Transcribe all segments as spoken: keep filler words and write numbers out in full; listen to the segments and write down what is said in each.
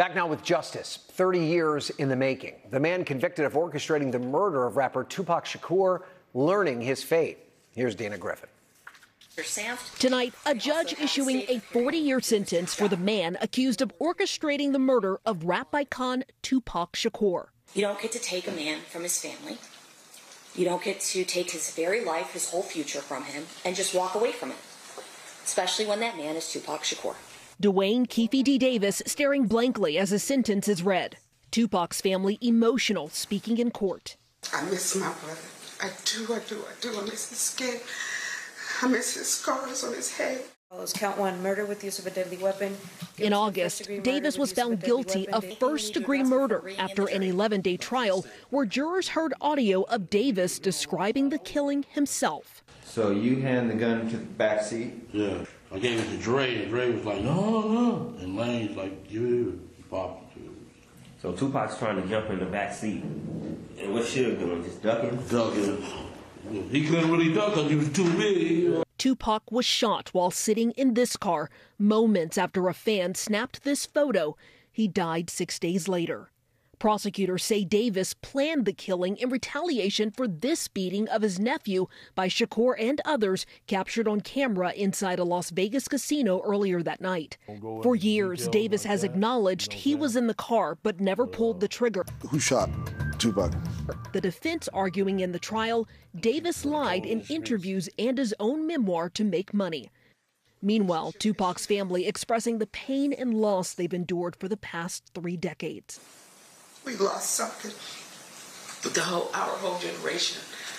Back now with justice, thirty years in the making. The man convicted of orchestrating the murder of rapper Tupac Shakur learning his fate. Here's Dana Griffin. Tonight, a judge issuing a forty-year sentence for the man accused of orchestrating the murder of rap icon Tupac Shakur. You don't get to take a man from his family. You don't get to take his very life, his whole future from him, and just walk away from it, especially when that man is Tupac Shakur. Dwayne Keefe D. Davis staring blankly as his sentence is read. Tupac's family emotional, speaking in court. I miss my brother. I do, I do, I do. I miss his skin. I miss his scars on his head. Count one, murder with use of a deadly weapon. In August, Davis was found guilty of first-degree murder after an eleven-day trial where jurors heard audio of Davis describing the killing himself. So you hand the gun to the back seat? Yeah. I gave it to Dre, and Dre was like, no, no. And Lane's like, you, he popped it. So Tupac's trying to jump in the back seat. And what's Suge doing? Just ducking? Ducking. He couldn't really duck because he was too big. Tupac was shot while sitting in this car. Moments after a fan snapped this photo, he died six days later. Prosecutors say Davis planned the killing in retaliation for this beating of his nephew by Shakur and others captured on camera inside a Las Vegas casino earlier that night. For years, Davis has acknowledged he was in the car but never pulled the trigger. Who shot Tupac? The defense arguing in the trial, Davis lied in interviews and his own memoir to make money. Meanwhile, Tupac's family expressing the pain and loss they've endured for the past three decades. We lost something. The whole, our whole generation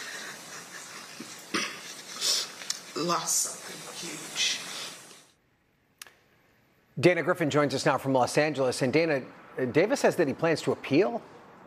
lost something huge. Dana Griffin joins us now from Los Angeles. And Dana, Davis says that he plans to appeal.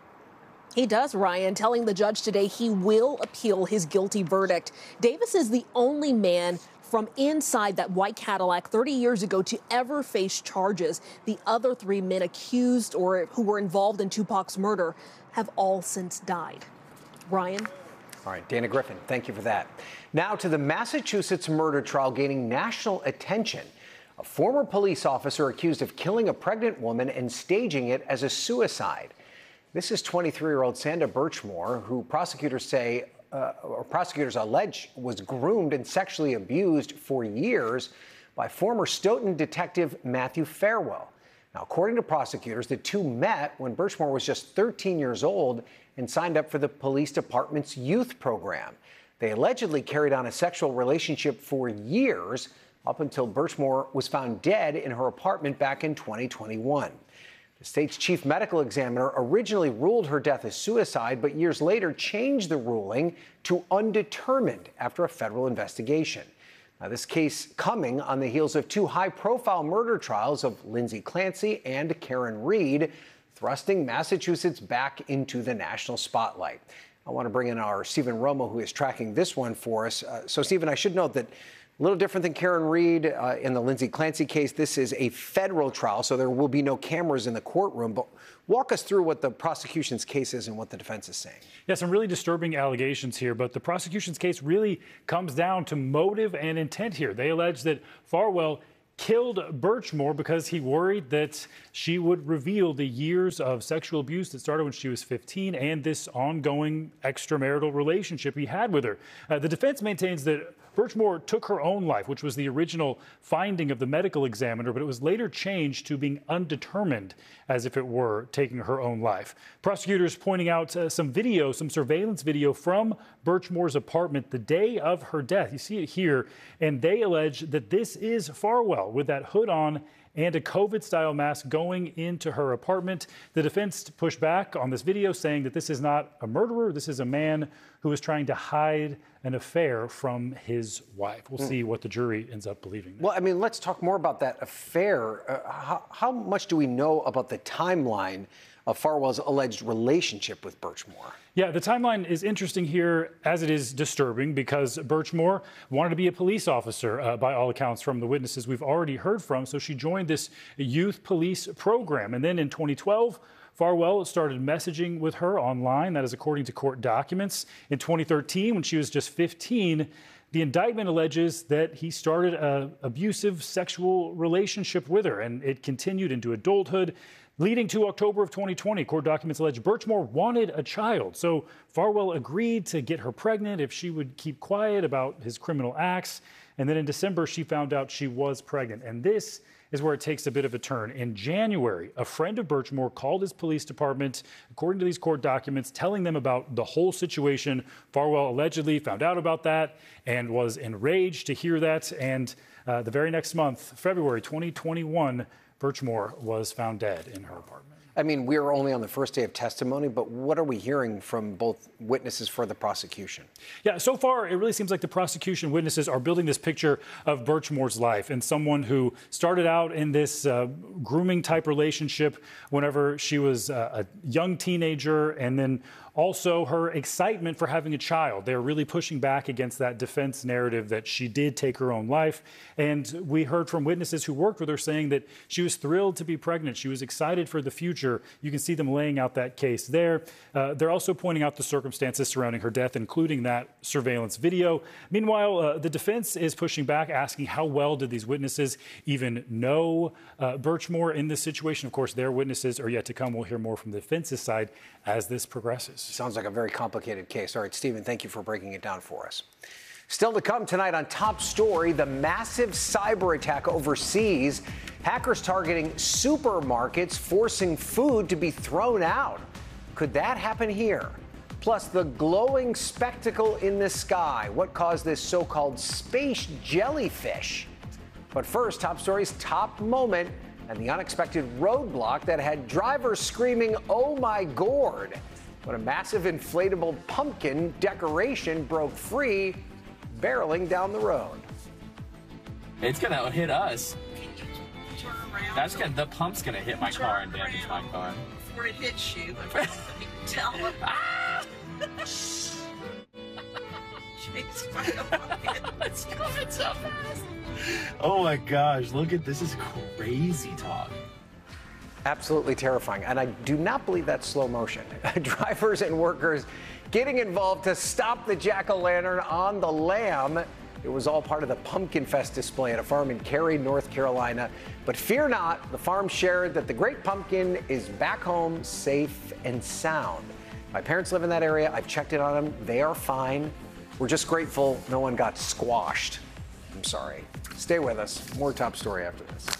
He does, Ryan, telling the judge today he will appeal his guilty verdict. Davis is the only man from inside that white Cadillac thirty years ago to ever face charges. The other three men accused or who were involved in Tupac's murder have all since died. Ryan? All right, Dana Griffin, thank you for that. Now to the Massachusetts murder trial gaining national attention. A former police officer accused of killing a pregnant woman and staging it as a suicide. This is twenty-three-year-old Sandra Birchmore, who prosecutors say Uh, or prosecutors allege was groomed and sexually abused for years by former Stoughton detective Matthew Farwell. Now, according to prosecutors, the two met when Birchmore was just thirteen years old and signed up for the police department's youth program. They allegedly carried on a sexual relationship for years up until Birchmore was found dead in her apartment back in twenty twenty-one. The state's chief medical examiner originally ruled her death as suicide, but years later changed the ruling to undetermined after a federal investigation. Now, this case coming on the heels of two high-profile murder trials of Lindsay Clancy and Karen Reed, thrusting Massachusetts back into the national spotlight. I want to bring in our Stephen Romo, who is tracking this one for us. Uh, so, Stephen, I should note that a little different than Karen Reed uh, in the Lindsay Clancy case. This is a federal trial, so there will be no cameras in the courtroom. But walk us through what the prosecution's case is and what the defense is saying. Yeah, some really disturbing allegations here, but the prosecution's case really comes down to motive and intent here. They allege that Farwell killed Birchmore because he worried that she would reveal the years of sexual abuse that started when she was fifteen and this ongoing extramarital relationship he had with her. Uh, the defense maintains that Birchmore took her own life, which was the original finding of the medical examiner, but it was later changed to being undetermined, as if it were taking her own life. Prosecutors pointing out uh, some video, some surveillance video from Birchmore's apartment the day of her death. You see it here, and they allege that this is Farwell with that hood on and a COVID-style mask going into her apartment. The defense pushed back on this video, saying that this is not a murderer. This is a man who is trying to hide an affair from his wife. We'll mm. see what the jury ends up believing. Well, I mean, let's talk more about that affair. Uh, how, how much do we know about the timeline of Farwell's alleged relationship with Birchmore? Yeah, the timeline is interesting here, as it is disturbing, because Birchmore wanted to be a police officer, uh, by all accounts, from the witnesses we've already heard from. So she joined this youth police program. And then in twenty twelve, Farwell started messaging with her online. That is according to court documents. In twenty thirteen, when she was just fifteen, The indictment alleges that he started an abusive sexual relationship with her, and it continued into adulthood, leading to October of twenty twenty. Court documents allege Birchmore wanted a child, so Farwell agreed to get her pregnant if she would keep quiet about his criminal acts. And then in December, she found out she was pregnant. And this is where it takes a bit of a turn. In January, a friend of Birchmore called his police department, according to these court documents, telling them about the whole situation. Farwell allegedly found out about that and was enraged to hear that. And uh, the very next month, February twenty twenty-one, Birchmore was found dead in her apartment. I mean, we're only on the first day of testimony, but what are we hearing from both witnesses for the prosecution? Yeah, so far, it really seems like the prosecution witnesses are building this picture of Birchmore's life and someone who started out in this uh, grooming type relationship whenever she was uh, a young teenager, and then also her excitement for having a child. They're really pushing back against that defense narrative that she did take her own life. And we heard from witnesses who worked with her saying that she was thrilled to be pregnant. She was excited for the future. You can see them laying out that case there. Uh, they're also pointing out the circumstances surrounding her death, including that surveillance video. Meanwhile, uh, the defense is pushing back, asking how well did these witnesses even know uh, Birchmore in this situation. Of course, their witnesses are yet to come. We'll hear more from the defense's side as this progresses. Sounds like a very complicated case. All right, Stephen, thank you for breaking it down for us. Still to come tonight on Top Story, the massive cyber attack overseas. Hackers targeting supermarkets, forcing food to be thrown out. Could that happen here? Plus, the glowing spectacle in the sky. What caused this so-called space jellyfish? But first, Top Story's top moment and the unexpected roadblock that had drivers screaming, "Oh my gourd!" when a massive inflatable pumpkin decoration broke free, barreling down the road. It's gonna hit us. That's gonna, the pump's gonna hit my car and damage my car. Before it hits you, tell them. Ah! It's coming so fast. Oh my gosh, look at this. Is crazy talk. Absolutely terrifying. And I do not believe that's slow motion. Drivers and workers getting involved to stop the jack-o'-lantern on the lamb. It was all part of the Pumpkin Fest display at a farm in Cary, North Carolina. But fear not, the farm shared that the great pumpkin is back home, safe and sound. My parents live in that area. I've checked in on them. They are fine. We're just grateful no one got squashed. I'm sorry. Stay with us. More Top Story after this.